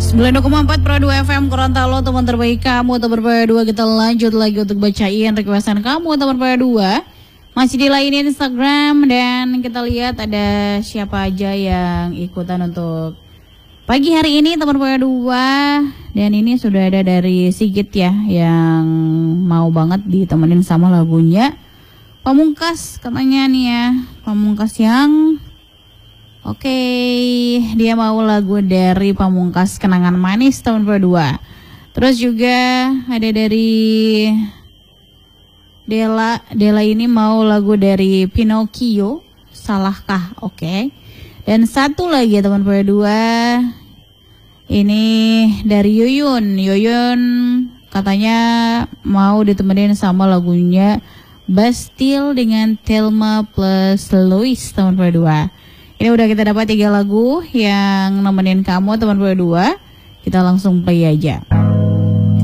92,4 Pro 2 FM Gorontalo, teman terbaik kamu, teman Pro 2. Kita lanjut lagi untuk bacain requestan kamu, teman Pro 2. Masih dilainin Instagram dan kita lihat ada siapa aja yang ikutan untuk pagi hari ini, teman Pro 2. Dan ini sudah ada dari Sigit ya, yang mau banget ditemenin sama lagunya Pamungkas katanya nih ya. Pamungkas yang Oke, dia mau lagu dari Pamungkas Kenangan Manis tahun 2. Terus juga ada dari Dela. Dela ini mau lagu dari Pinocchio, Salahkah? Oke. Dan satu lagi teman 2. Ini dari Yuyun. Yuyun katanya mau ditemenin sama lagunya Bastille dengan Thelma plus Louis tahun 2. Ini udah kita dapat 3 lagu yang nemenin kamu teman 2. Kita langsung play aja.